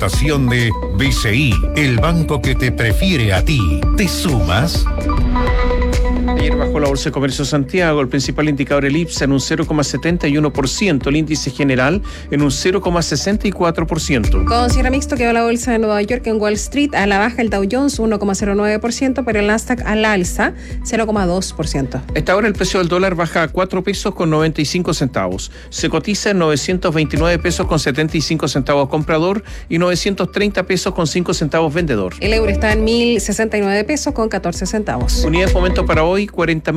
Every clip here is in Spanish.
presentación de BCI, el banco que te prefiere a ti. ¿Te sumas? Ayer bajó la Bolsa de Comercio de Santiago, el principal indicador, el IPSA, en un 0,71%, el índice general en un 0,64%. Con cierre mixto quedó la Bolsa de Nueva York. En Wall Street a la baja el Dow Jones 1,09%, pero el Nasdaq al alza 0,2%. A esta hora el precio del dólar baja a 4 pesos con 95 centavos. Se cotiza en 929 pesos con 75 centavos comprador y 930 pesos con 5 centavos vendedor. El euro está en 1.069 pesos con 14 centavos. Unidad de fomento para hoy,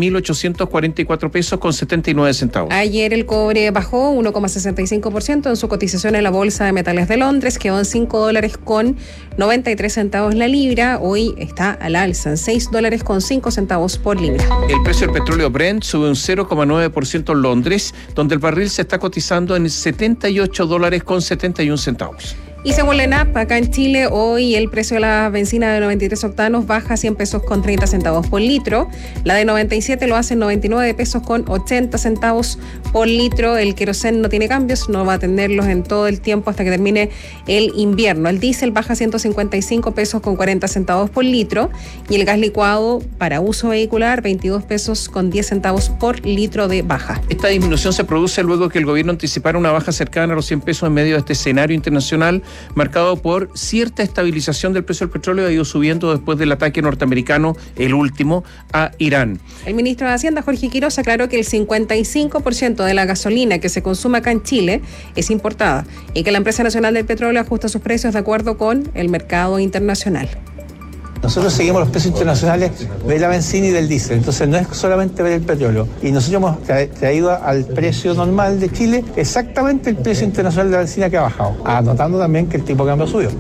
40.844 pesos con 79 centavos. Ayer el cobre bajó 1,65% en su cotización en la Bolsa de Metales de Londres, quedó en $5 con 93 centavos la libra. Hoy está al alza en $6 con 5 centavos por libra. El precio del petróleo Brent sube un 0,9% en Londres, donde el barril se está cotizando en $78 con 71 centavos. Y según la ENAP, acá en Chile, hoy el precio de la benzina de 93 octanos baja 100 pesos con 30 centavos por litro. La de 97 lo hace en 99 pesos con 80 centavos por litro. El querosén no tiene cambios, no va a tenerlos en todo el tiempo hasta que termine el invierno. El diésel baja 155 pesos con 40 centavos por litro. Y el gas licuado para uso vehicular, 22 pesos con 10 centavos por litro de baja. Esta disminución se produce luego que el gobierno anticipara una baja cercana a los 100 pesos en medio de este escenario internacional marcado por cierta estabilización del precio del petróleo. Ha ido subiendo después del ataque norteamericano, el último, a Irán. El ministro de Hacienda, Jorge Quiroz, aclaró que el 55% de la gasolina que se consume acá en Chile es importada y que la Empresa Nacional del Petróleo ajusta sus precios de acuerdo con el mercado internacional. Nosotros seguimos los precios internacionales de la benzina y del diésel, entonces no es solamente ver el petróleo. Y nosotros hemos traído al precio normal de Chile exactamente el precio internacional de la benzina que ha bajado, anotando también que el tipo de cambio subió.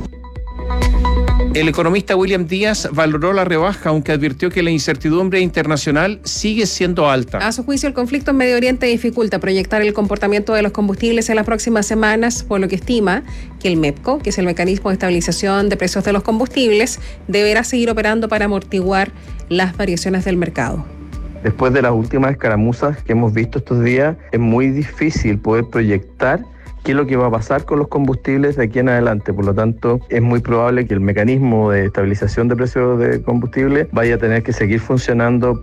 El economista William Díaz valoró la rebaja, aunque advirtió que la incertidumbre internacional sigue siendo alta. A su juicio, el conflicto en Medio Oriente dificulta proyectar el comportamiento de los combustibles en las próximas semanas, por lo que estima que el MEPCO, que es el mecanismo de estabilización de precios de los combustibles, deberá seguir operando para amortiguar las variaciones del mercado. Después de las últimas escaramuzas que hemos visto estos días, es muy difícil poder proyectar qué es lo que va a pasar con los combustibles de aquí en adelante. Por lo tanto, es muy probable que el mecanismo de estabilización de precios de combustible vaya a tener que seguir funcionando.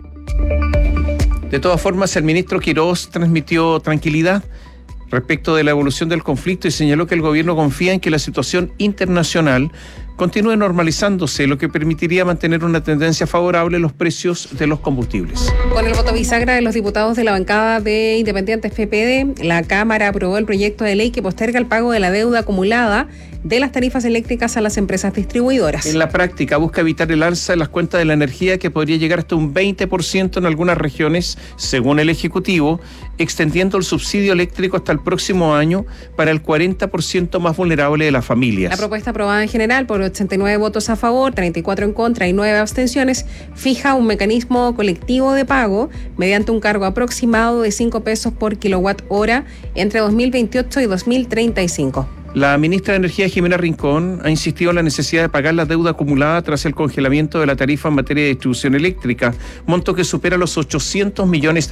De todas formas, el ministro Quiroz transmitió tranquilidad respecto de la evolución del conflicto y señaló que el gobierno confía en que la situación internacional continúe normalizándose, lo que permitiría mantener una tendencia favorable en los precios de los combustibles. Con el voto bisagra de los diputados de la bancada de Independientes PPD, la Cámara aprobó el proyecto de ley que posterga el pago de la deuda acumulada de las tarifas eléctricas a las empresas distribuidoras. En la práctica busca evitar el alza de las cuentas de la energía, que podría llegar hasta un 20% en algunas regiones, según el Ejecutivo, extendiendo el subsidio eléctrico hasta el próximo año para el 40% más vulnerable de las familias. La propuesta, aprobada en general por 89 votos a favor, 34 en contra y 9 abstenciones, fija un mecanismo colectivo de pago mediante un cargo aproximado de 5 pesos por kilowatt hora entre 2028 y 2035. La ministra de Energía, Jimena Rincón, ha insistido en la necesidad de pagar la deuda acumulada tras el congelamiento de la tarifa en materia de distribución eléctrica, monto que supera los $800 millones.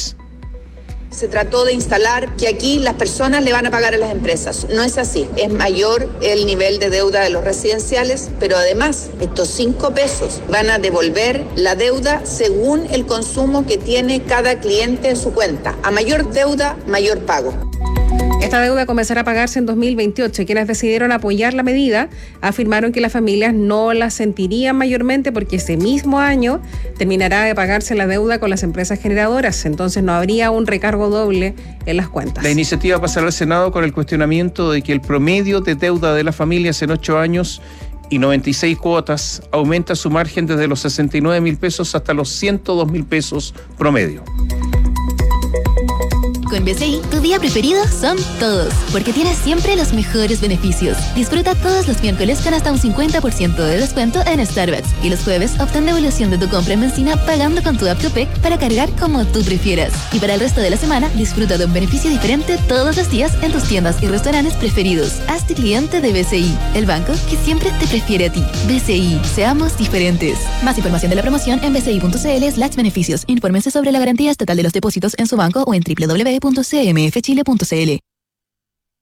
Se trató de instalar que aquí las personas le van a pagar a las empresas. No es así. Es mayor el nivel de deuda de los residenciales, pero además estos 5 pesos van a devolver la deuda según el consumo que tiene cada cliente en su cuenta. A mayor deuda, mayor pago. Esta deuda comenzará a pagarse en 2028 y quienes decidieron apoyar la medida afirmaron que las familias no la sentirían mayormente porque ese mismo año terminará de pagarse la deuda con las empresas generadoras, entonces no habría un recargo doble en las cuentas. La iniciativa pasará al Senado con el cuestionamiento de que el promedio de deuda de las familias en 8 años y 96 cuotas aumenta su margen desde los 69.000 pesos hasta los 102.000 pesos promedio. Con BCI, tu día preferido son todos, porque tienes siempre los mejores beneficios. Disfruta todos los miércoles con hasta un 50% de descuento en Starbucks y los jueves obtén devolución de tu compra en benzina pagando con tu app Tupec para cargar como tú prefieras. Y para el resto de la semana, disfruta de un beneficio diferente todos los días en tus tiendas y restaurantes preferidos. Hazte cliente de BCI, el banco que siempre te prefiere a ti. BCI, seamos diferentes. Más información de la promoción en bci.cl/beneficios. Infórmense sobre la garantía estatal de los depósitos en su banco o en www.cmfchile.cl.